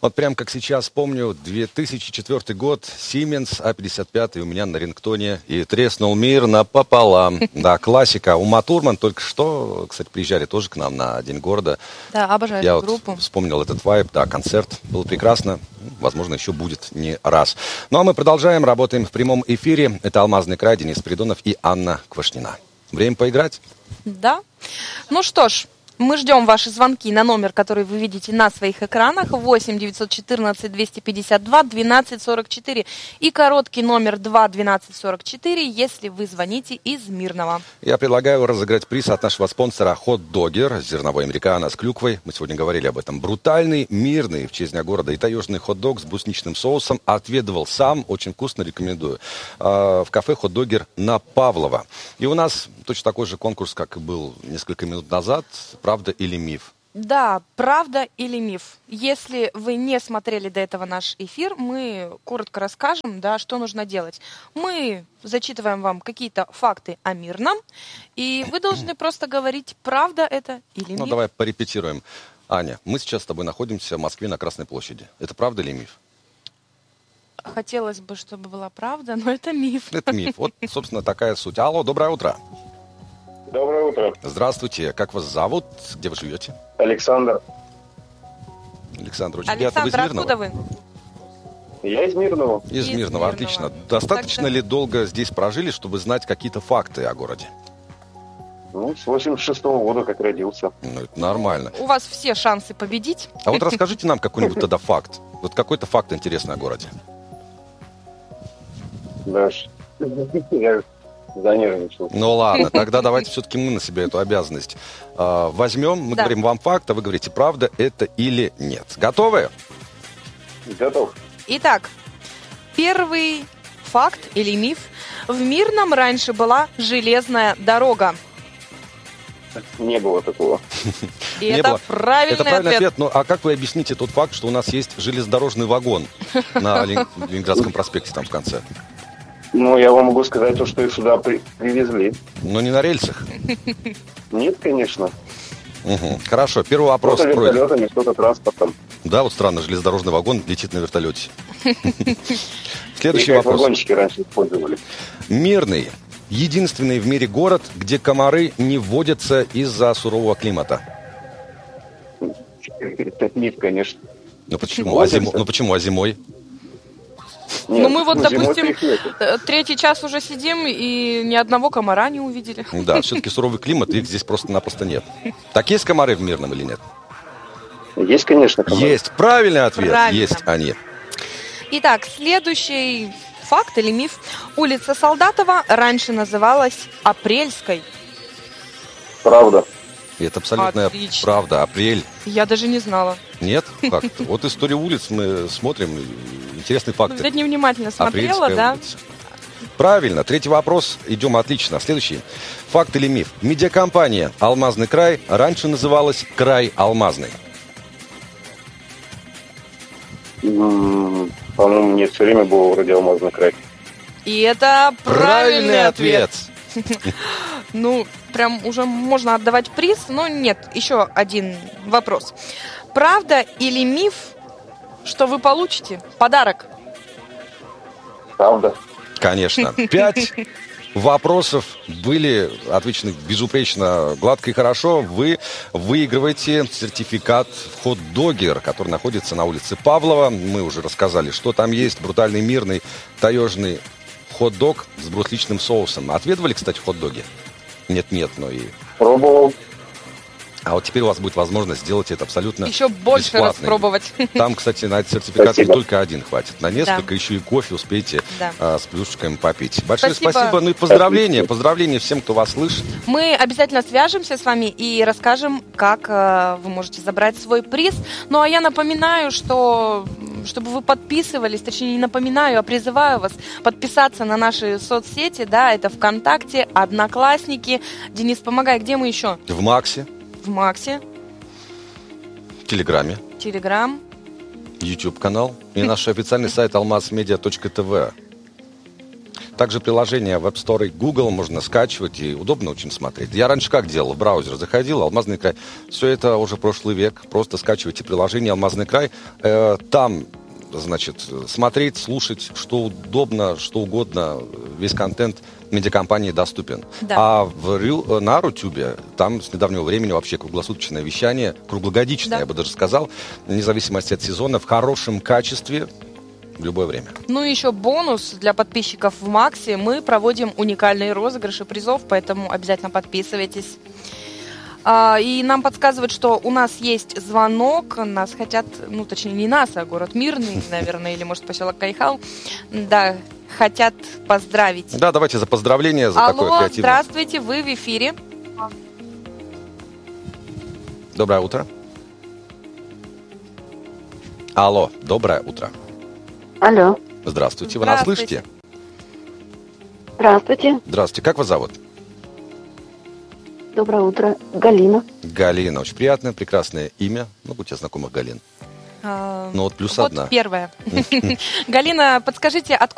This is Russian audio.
Вот прям как сейчас помню, 2004 год, Siemens A55 у меня на рингтоне, и треснул мир напополам. Да, классика. Ума Турман только что, кстати, приезжали тоже к нам на День города. Да, обожаю Я эту группу. вспомнил этот вайб, да, концерт. Было прекрасно. Возможно, еще будет не раз. Ну, а мы продолжаем, работаем в прямом эфире. Это «Алмазный край», Денис Придонов и Анна Квашнина. Время поиграть? Да. Ну что ж, мы ждем ваши звонки на номер, который вы видите на своих экранах. 8 914 252 1244. И короткий номер 2 1244, если вы звоните из Мирного. Я предлагаю разыграть приз от нашего спонсора Hot Dogger, зерновой американо с клюквой. Мы сегодня говорили об этом. Брутальный, мирный, в честь дня города, и таежный хот-дог с брусничным соусом. Отведывал сам, очень вкусно, рекомендую. В кафе Hot Dogger на Павлова. И у нас точно такой же конкурс, как и был несколько минут назад. Правда или миф? Да, правда или миф. Если вы не смотрели до этого наш эфир, мы коротко расскажем, да, что нужно делать. Мы зачитываем вам какие-то факты о Мирном, и вы должны просто говорить, правда это или миф. Ну, давай порепетируем. Аня, мы сейчас с тобой находимся в Москве на Красной площади. Это правда или миф? Хотелось бы, чтобы была правда, но это миф. Это миф. Вот, собственно, такая суть. Алло, доброе утро. Доброе утро. Здравствуйте. Как вас зовут? Где вы живете? Александр. Александр, очень приятно. Вы из Александр, Мирного? откуда вы? Я из Мирного. Из Из Мирного, Мирного. отлично. Достаточно Тогда- ли долго здесь прожили, чтобы знать какие-то факты о городе? Ну, с 86-го года, как родился. Ну, это нормально. У вас все шансы победить. А вот расскажите нам какой-нибудь тогда факт. Вот какой-то факт интересный о городе. Даже я занервничал. Ну ладно, тогда давайте все-таки мы на себя эту обязанность возьмем. Мы Да. говорим вам факт, а вы говорите, правда это или нет. Готовы? Готов. Итак, первый факт или миф. В Мирном раньше была железная дорога. Не было такого. И Не это было. правильный Это правильный ответ. ответ. Ну, а как вы объясните тот факт, что у нас есть железнодорожный вагон на Ленинградском проспекте там в конце? Ну, я вам могу сказать то, что их сюда привезли. Но не на рельсах. Нет, конечно. Угу. Хорошо, первый вопрос. Что-то пройден. вертолетами, что-то транспортом. Да, вот странно, железнодорожный вагон летит на вертолете. Следующий Их как вопрос. вагончики раньше использовали. Мирный. Единственный в мире город, где комары не вводятся из-за сурового климата. Это миф, конечно. Ну почему? Вводятся. Ну почему? А зимой? Ну мы вот, зимой допустим, их нет. третий час уже сидим и ни одного комара не увидели. Да, все-таки суровый климат, их здесь просто-напросто нет. Так есть комары в Мирном или нет? Есть, конечно, комары. Есть. Правильный ответ. Правильно. Есть они. Итак, следующий факт или миф. Улица Солдатова раньше называлась Апрельской. Правда. И это абсолютная Отлично. правда. Апрель. Я даже не знала. Нет? Как-то. Вот историю улиц мы смотрим. Интересные Ну, факты. видать, невнимательно смотрела, Апрельская да? улица. Правильно. Третий вопрос. Идем отлично. Следующий. Факт или миф? Медиакомпания «Алмазный край» раньше называлась «Край Алмазный». По-моему, нет, все время было вроде алмазный край. И это правильный ответ. Ну, прям уже можно отдавать приз, но нет, еще один вопрос. Правда или миф, что вы получите подарок? Правда. Конечно. 5 вопросов были отвечены безупречно, гладко и хорошо. Вы выигрываете сертификат в Hot Dogger, который находится на улице Павлова. Мы уже рассказали, что там есть. Брутальный, мирный, таежный хот-дог с брусничным соусом. Отведывали, кстати, хот-доги? Нет, но и... Пробовал. А вот теперь у вас будет возможность сделать это абсолютно Еще больше бесплатно. распробовать. Там, кстати, на этот сертификат не Спасибо. только один хватит. На несколько Да. еще и кофе успеете Да. с плюшечками попить. Большое Спасибо. спасибо. Ну и поздравления. Поздравления всем, кто вас слышит. Мы обязательно свяжемся с вами и расскажем, как вы можете забрать свой приз. Ну а я напоминаю, что чтобы вы подписывались, точнее не напоминаю, а призываю вас подписаться на наши соцсети, да, это ВКонтакте, Одноклассники. Денис, помогай, где мы еще? В Максе, В Максе, в Телеграме, Телеграм. YouTube-канал и наш официальный сайт almazmedia.tv. Также приложение в App Store и Google можно скачивать, и удобно очень смотреть. Я раньше как делал? В браузер заходил, «Алмазный край». Все это уже прошлый век. Просто скачивайте приложение «Алмазный край». Там, значит, смотреть, слушать, что удобно, что угодно. Весь контент медиакомпании доступен. Да. А на Рутюбе там с недавнего времени вообще круглосуточное вещание, круглогодичное, я бы даже сказал, вне зависимости от сезона, в хорошем качестве, в любое время. Ну и еще бонус для подписчиков в Максе. Мы проводим уникальные розыгрыши призов, поэтому обязательно подписывайтесь. И нам подсказывают, что у нас есть звонок. Нас хотят, ну точнее не нас, а город Мирный, наверное, или может поселок Кайхал. Да, хотят поздравить. Да, давайте за поздравления, за такое Алло, креативное. здравствуйте, вы в эфире. Доброе утро. Алло, доброе утро. Алло. Здравствуйте, вы нас Здравствуйте. слышите? Здравствуйте. Здравствуйте, как вас зовут? Доброе утро. Галина. Галина, очень приятное, прекрасное имя. Много у тебя знакомых Галин? Ну вот плюс Вот одна. первое. Галина, подскажите, откуда